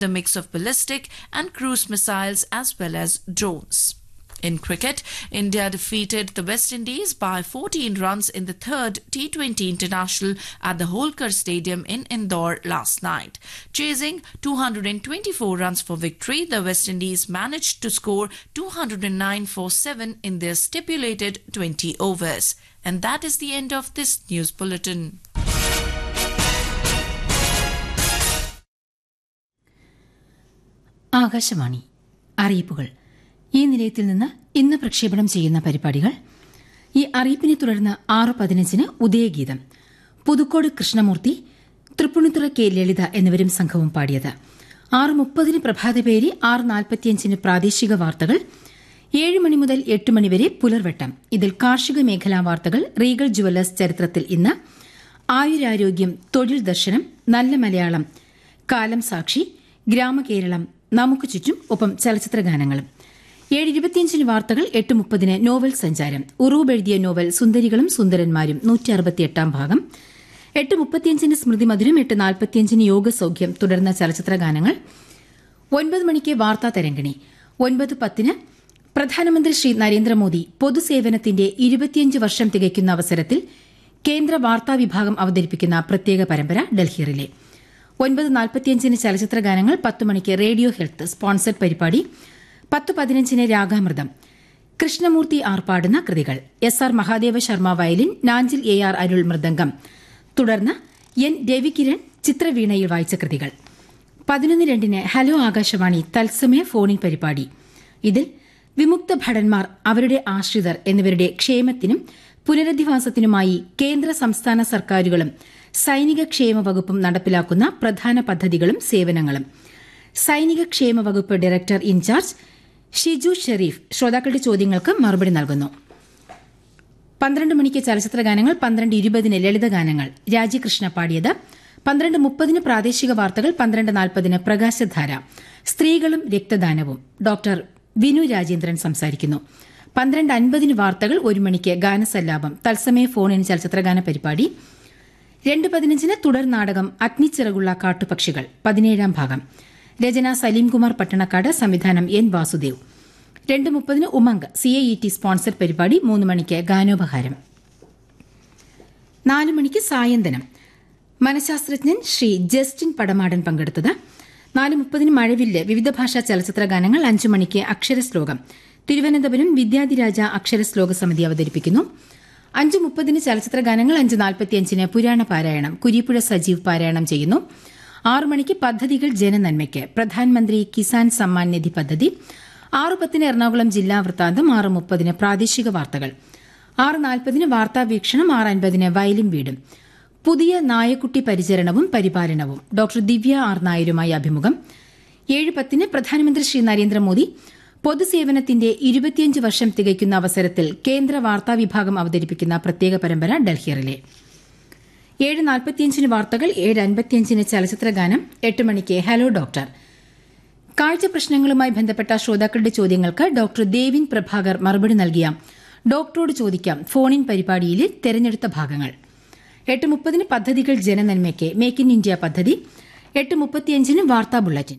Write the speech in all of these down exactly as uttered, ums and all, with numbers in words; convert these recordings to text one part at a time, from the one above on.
the mix of ballistic and cruise missiles as well as drones. In cricket, India defeated the West Indies by fourteen runs in the third T twenty International at the Holkar Stadium in Indore last night. Chasing two hundred twenty-four runs for victory, the West Indies managed to score two hundred nine for seven in their stipulated twenty overs. And that is the end of this news bulletin. Akashvani അറിയിപ്പുകൾ. ഈ നിലയത്തിൽ നിന്ന് ഇന്ന് പ്രക്ഷേപണം ചെയ്യുന്ന പരിപാടികൾ. ഈ അറിയിപ്പിനെ തുടർന്ന് ആറ് പതിനഞ്ചിന് ഉദയഗീതം. പുതുക്കോട് കൃഷ്ണമൂർത്തി, തൃപ്പൂണിത്തുറ കെ ലളിത എന്നിവരും സംഘവും പാടിയത്. ആറ് മുപ്പതിന് പ്രഭാതപേരി, ആറ് നാൽപ്പത്തിയഞ്ചിന് പ്രാദേശിക വാർത്തകൾ, ഏഴ് മണി മുതൽ എട്ട് മണിവരെ പുലർവെട്ടം. ഇതിൽ കാർഷിക മേഖലാ വാർത്തകൾ, റീഗൽ ജുവല്ലേഴ്സ് ചരിത്രത്തിൽ ഇന്ന്, ആയുരാരോഗ്യം, തൊഴിൽ ദർശനം, നല്ല മലയാളം, കാലം സാക്ഷി, ഗ്രാമകേരളം, നമുക്ക് ചുറ്റും, ഒപ്പം ചലച്ചിത്ര ഗാനങ്ങളും. ഏഴ് ഇരുപത്തിയഞ്ചിന് വാർത്തകൾ, എട്ട് മുപ്പതിന് നോവൽ സഞ്ചാരം. ഉറൂബ് എഴുതിയ നോവൽ സുന്ദരികളും സുന്ദരന്മാരും നൂറ്റി അറുപത്തിയെട്ടാം ഭാഗം. എട്ട് മുപ്പത്തിയഞ്ചിന് സ്മൃതി മധുരം, എട്ട് നാൽപ്പത്തിയഞ്ചിന് യോഗസൌഖ്യം, തുടർന്ന ചലച്ചിത്ര ഗാനങ്ങൾ. ഒൻപത് മണിക്ക് വാർത്താ തരംഗിണി. ഒൻപത് പത്തിന് പ്രധാനമന്ത്രി ശ്രീ നരേന്ദ്രമോദി പൊതുസേവനത്തിന്റെ ഇരുപത്തിയഞ്ച് വർഷം തികയ്ക്കുന്ന അവസരത്തിൽ കേന്ദ്ര വാർത്താ വിഭാഗം അവതരിപ്പിക്കുന്ന പ്രത്യേക പരമ്പര ഡൽഹി റിലേ. ഒൻപത് നാൽപ്പത്തിയഞ്ചിന് ചലച്ചിത്ര ഗാനങ്ങൾ. പത്ത് മണിക്ക് റേഡിയോ ഹെൽത്ത് സ്പോൺസർഡ് പരിപാടി. പത്ത് പതിനഞ്ചിന് രാഗാമൃതം. കൃഷ്ണമൂർത്തി ആർ പാടുന്ന കൃതികൾ. S R Mahadeva Sharma violin, Nanjil A R അരുൾ മൃദംഗം. തുടർന്ന് എൻ രവികിരൺ ചിത്രവീണയിൽ വായിച്ച കൃതികൾ. പതിനൊന്ന് രണ്ടിന് ഹലോ ആകാശവാണി തത്സമയ ഫോണിൻ പരിപാടി. ഇതിൽ വിമുക്ത ഭടന്മാർ, അവരുടെ ആശ്രിതർ എന്നിവരുടെ ക്ഷേമത്തിനും പുനരധിവാസത്തിനുമായി കേന്ദ്ര സംസ്ഥാന സർക്കാരുകളും സൈനിക ക്ഷേമ വകുപ്പും നടപ്പിലാക്കുന്ന പ്രധാന പദ്ധതികളും സേവനങ്ങളും. സൈനിക ക്ഷേമ വകുപ്പ് ഡയറക്ടർ ഇൻചാർജ് ഷിജു ഷെരീഫ് ശ്രോതാക്കളുടെ ചോദ്യങ്ങൾക്ക് മറുപടി നൽകുന്നു. പന്ത്രണ്ട് മണിക്ക് ചലച്ചിത്ര ഗാനങ്ങൾ. പന്ത്രണ്ട് ഇരുപതിന് ലളിതഗാനങ്ങൾ, രാജികൃഷ്ണ പാടിയത്. പന്ത്രണ്ട് മുപ്പതിന് പ്രാദേശിക വാർത്തകൾ. പന്ത്രണ്ട് നാൽപ്പതിന് പ്രകാശധാര, സ്ത്രീകളും രക്തദാനവും. ഡോക്ടർ വിനു രാജേന്ദ്രൻ സംസാരിക്കുന്നു. പന്ത്രണ്ട് അൻപതിന് വാർത്തകൾ. ഒരു മണിക്ക് ഗാനസല്ലാപം, തത്സമയ ഫോണിൻ ചലച്ചിത്രഗാന പരിപാടി. രണ്ട് പതിനഞ്ചിന് തുടർ നാടകം അഗ്നിച്ചിറകുള്ള കാട്ടുപക്ഷികൾ, പതിനേഴാം ഭാഗം. രചന സലീംകുമാർ പട്ടണക്കാട്, സംവിധാനം എൻ വാസുദേവ്. രണ്ട് മുപ്പതിന് Umang C A E T sponsor പരിപാടി. മൂന്ന് മണിക്ക് ഗാനോപഹാരം. നാല് മണിക്ക് സായന്തനം, മനഃശാസ്ത്രജ്ഞൻ ശ്രീ ജസ്റ്റിൻ പടമാടൻ പങ്കെടുത്തത്. നാല് മുപ്പതിന് മഴവില്ല്, വിവിധ ഭാഷാ ചലച്ചിത്ര ഗാനങ്ങൾ. അഞ്ചു മണിക്ക് അക്ഷരശ്ലോകം, തിരുവനന്തപുരം വിദ്യാധിരാജ അക്ഷരശ്ലോക സമിതി അവതരിപ്പിക്കുന്നു. അഞ്ച് മുപ്പതിന് ചലച്ചിത്ര ഗാനങ്ങൾ. അഞ്ച് നാൽപ്പത്തിയഞ്ചിന് പുരാണ പാരായണം, കുരീപ്പുഴ സജീവ് പാരായണം ചെയ്യുന്നു. ആറു മണിക്ക് പദ്ധതികൾ ജനനന്മയ്ക്ക്, പ്രധാനമന്ത്രി കിസാൻ സമ്മാൻ നിധി പദ്ധതി. ആറ് പത്തിന് എറണാകുളം ജില്ലാ വൃത്താന്തം. ആറ് മുപ്പതിന് പ്രാദേശിക വാർത്തകൾ. ആറ് നാൽപ്പതിന് വാർത്താ വീക്ഷണം. ആറ് അൻപതിന് വയലും വീടും, പുതിയ നായക്കുട്ടി പരിചരണവും പരിപാലനവും. ഡോക്ടർ ദിവ്യ ആർ നായരുമായി അഭിമുഖം. ഏഴ് പത്തിന് പ്രധാനമന്ത്രി ശ്രീ നരേന്ദ്രമോദി പൊതുസേവനത്തിന്റെ ഇരുപത്തിയഞ്ച് വർഷം തികയ്ക്കുന്ന അവസരത്തിൽ കേന്ദ്ര വാർത്താ വിഭാഗം അവതരിപ്പിക്കുന്ന പ്രത്യേക പരമ്പര ഡൽഹി റിലേ. ഏഴ് നാൽപ്പത്തിയഞ്ചിന് വാർത്തകൾ. ഏഴ് അൻപത്തിയഞ്ചിന് ചലച്ചിത്ര ഗാനം. എട്ട് മണിക്ക് ഹലോ ഡോക്ടർ. കാഴ്ച പ്രശ്നങ്ങളുമായി ബന്ധപ്പെട്ട ശ്രോതാക്കളുടെ ചോദ്യങ്ങൾക്ക് ഡോക്ടർ ദേവിൻ പ്രഭാകർ മറുപടി നൽകിയ ഡോക്ടറോട് ചോദിക്കാം ഫോണിൻ പരിപാടിയിലെ തെരഞ്ഞെടുത്ത ഭാഗങ്ങൾ. എട്ട് മുപ്പതിന് പദ്ധതികൾ ജനനന്മയ്ക്ക്, മേക്ക് ഇൻ ഇന്ത്യ പദ്ധതി. എട്ട് മുപ്പത്തിയഞ്ചിന് വാർത്താ ബുള്ളറ്റിൻ.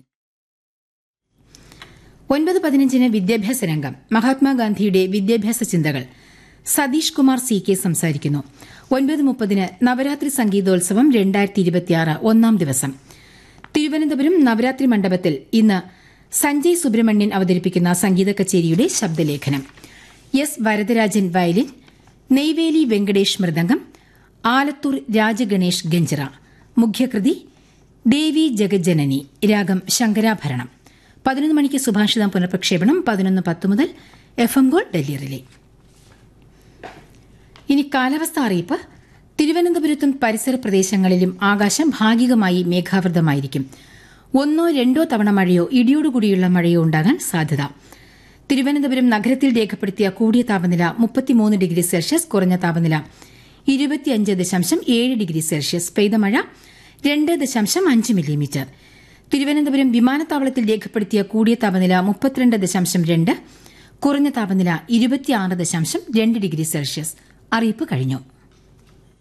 ഒൻപത് പതിനഞ്ചിന് വിദ്യാഭ്യാസ രംഗം, മഹാത്മാഗാന്ധിയുടെ വിദ്യാഭ്യാസ ചിന്തകൾ. സതീഷ് കുമാർ സി കെ സംസാരിക്കുന്നു. ഒൻപത് മുപ്പതിന് നവരാത്രി സംഗീതോത്സവം രണ്ടായിരത്തി ഇരുപത്തിയാറ് ഒന്നാം ദിവസം. തിരുവനന്തപുരം നവരാത്രി മണ്ഡപത്തിൽ ഇന്ന് സഞ്ജയ് സുബ്രഹ്മണ്യൻ അവതരിപ്പിക്കുന്ന സംഗീത കച്ചേരിയുടെ ശബ്ദലേഖനം. S Varadarajan violin, Neyveli Venkatesh mridangam, Alathur Rajaganesh ganjira. മുഖ്യകൃതി ദേവി ജഗജ്ജനനി, രാഗം ശങ്കരാഭരണം. പതിനൊന്ന് മണിക്ക് സുഭാഷിതം പുനഃപ്രക്ഷേപണം. പതിനൊന്ന് പത്ത് മുതൽ F M gold Delhi relay. ഇനി കാലാവസ്ഥ അറിയിപ്പ്. തിരുവനന്തപുരത്തും പരിസര പ്രദേശങ്ങളിലും ആകാശം ഭാഗികമായി മേഘാവൃതമായിരിക്കും. ഒന്നോ രണ്ടോ തവണ മഴയോ ഇടിയോടുകൂടിയുള്ള മഴയോ ഉണ്ടാകാൻ സാധ്യത. തിരുവനന്തപുരം നഗരത്തിൽ രേഖപ്പെടുത്തിയ കൂടിയ താപനില മുപ്പത്തിമൂന്ന് ഡിഗ്രി സെൽഷ്യസ്, കുറഞ്ഞ താപനില ഇരുപത്തിയഞ്ച് ദശാംശം ഏഴ് ഡിഗ്രി സെൽഷ്യസ്. പെയ്ത മഴ രണ്ട് ദശാംശം അഞ്ച് മില്ലിമീറ്റർ. തിരുവനന്തപുരം വിമാനത്താവളത്തിൽ രേഖപ്പെടുത്തിയ കൂടിയ താപനില മുപ്പത്തിരണ്ട് ദശാംശം രണ്ട്, കുറഞ്ഞ താപനില ഇരുപത്തിയാറ് ദശാംശം രണ്ട് ഡിഗ്രി സെൽഷ്യസ്. അറിയിപ്പ് കഴിഞ്ഞു.